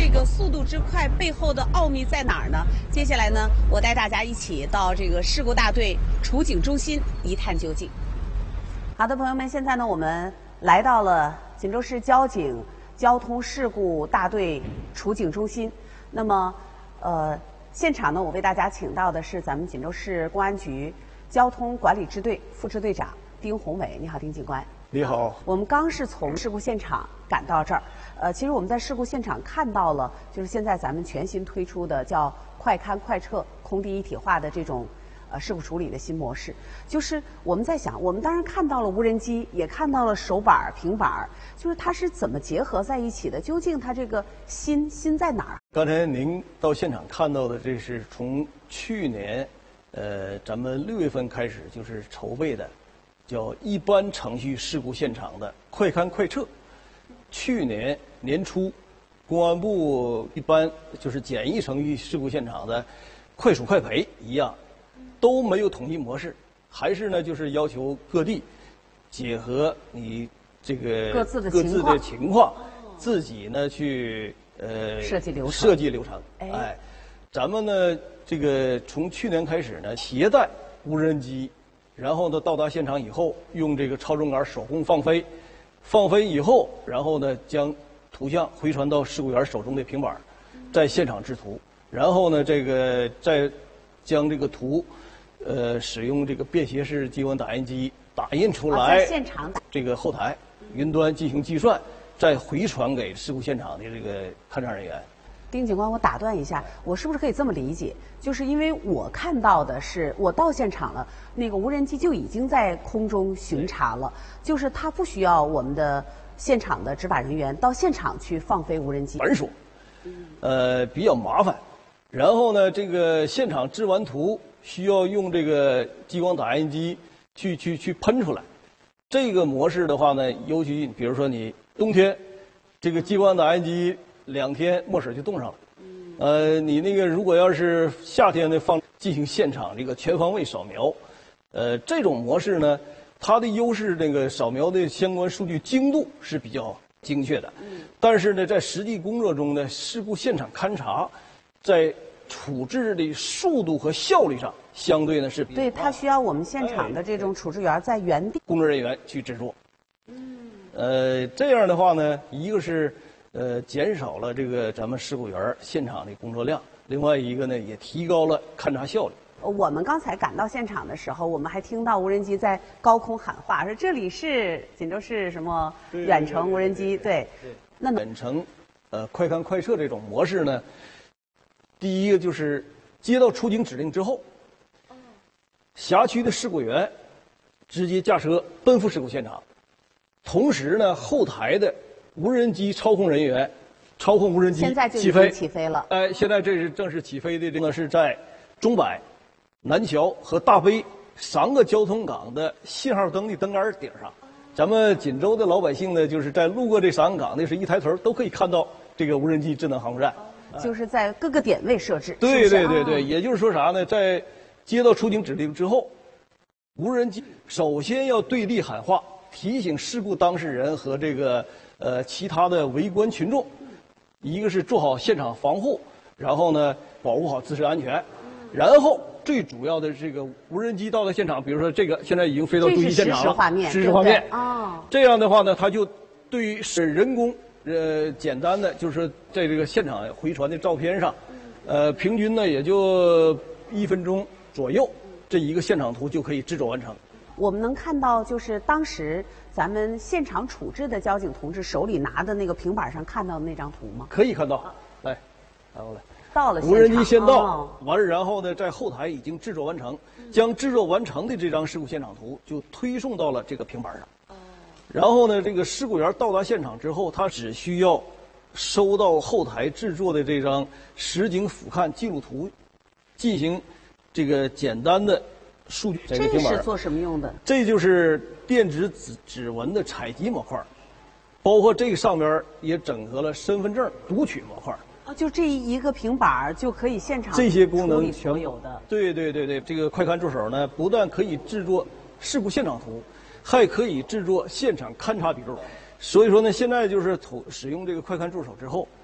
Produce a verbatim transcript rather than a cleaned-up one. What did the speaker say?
这个速度之快背后的奥秘在哪儿呢？接下来呢，我带大家一起到这个事故大队处警中心一探究竟。好的，朋友们，现在呢，我们来到了锦州市交警交通事故大队处警中心。那么，呃，现场呢，我为大家请到的是咱们锦州市公安局交通管理支队副支队长丁宏伟。你好，丁警官。 你好。 我们刚是从事故现场赶到这儿，呃，其实我们在事故现场看到了，就是现在咱们全新推出的叫快勘快测、空地一体化的这种呃事故处理的新模式。就是我们在想，我们当然看到了无人机，也看到了手板、平板，就是它是怎么结合在一起的？究竟它这个新新在哪儿？ 刚才您到现场看到的，这是从去年，呃，咱们六月份开始就是筹备的，叫一般程序事故现场的快勘快测。去年年初，公安部一般就是简易程序事故现场的快属快赔一样，都没有统一模式，还是呢就是要求各地结合你这个各自的各自的情况，自己呢去呃设计流程设计流程。 哎， 哎，咱们呢这个从去年开始呢，携带无人机，然后呢到达现场以后，用这个超重杆手工放飞。放飞以后，然后呢，将图像回传到事故员手中的平板，在现场制图，然后呢，这个再将这个图，呃，使用这个便携式激光打印机打印出来， 在现场打这个后台云端进行计算，再回传给事故现场的这个勘查人员。 丁警官，我打断一下，我是不是可以这么理解？就是因为我看到的是，我到现场了，那个无人机就已经在空中巡查了，就是它不需要我们的现场的执法人员到现场去放飞无人机。 繁琐，呃，比较麻烦。然后呢，这个现场制完图需要用这个激光打印机去去去喷出来。这个模式的话呢，尤其比如说你冬天，这个激光打印机两天墨水就冻上了。呃，你那个如果要是夏天的放进行现场这个全方位扫描，呃，这种模式呢，它的优势这个扫描的相关数据精度是比较精确的。但是呢，在实际工作中呢，事故现场勘查，在处置的速度和效率上，相对呢是比对，它需要我们现场的这种处置员在原地工作人员去制作。呃，这样的话呢，一个是呃减少了这个咱们事故员现场的工作量，另外一个呢也提高了勘查效率。 我们刚才赶到现场的时候，我们还听到无人机在高空喊话，说这里是锦州市什么远程无人机。对，那远程呃快勘快测这种模式呢，第一个就是接到出警指令之后，辖区的事故员直接驾车奔赴事故现场，同时呢后台的无人机操控人员操控无人机现在就已起飞经起飞了。 哎，现在这是正式起飞的，这个是在钟柏、南桥和大悲三个交通岗的信号灯的灯杆顶上。咱们锦州的老百姓呢，就是在路过这三个岗的是一抬头都可以看到这个无人机智能航空站， 就是在各个点位设置。 对是是对对对， 啊、 也就是说啥呢？在接到出警指令之后，无人机首先要对地喊话，提醒事故当事人和这个呃其他的围观群众，一个是做好现场防护，然后呢保护好自身安全，然后最主要的这个无人机到了现场，比如说这个现在已经飞到注意现场了， 这是实时画面， 实时画面啊。 这样的话呢，它就对于是人工呃简单的，就是在这个现场回传的照片上，呃平均呢也就一分钟左右，这一个现场图就可以制作完成。 我们能看到，就是当时咱们现场处置的交警同志手里拿的那个平板上看到的那张图吗？ 可以看到，来，拿过来。 到了无人机先到， 哦、 完了，然后呢，在后台已经制作完成，将制作完成的这张事故现场图就推送到了这个平板上。哦。然后呢，这个事故员到达现场之后，他只需要收到后台制作的这张实景俯瞰记录图，进行这个简单的数据。 这个是做什么用的？ 这就是电子指指纹的采集模块，包括这个上边也整合了身份证读取模块。 就这一个平板就可以现场这些功能所有的。 对对对对，这个快勘助手呢，不但可以制作事故现场图，还可以制作现场勘查笔录。所以说呢，现在就是图使用这个快勘助手之后，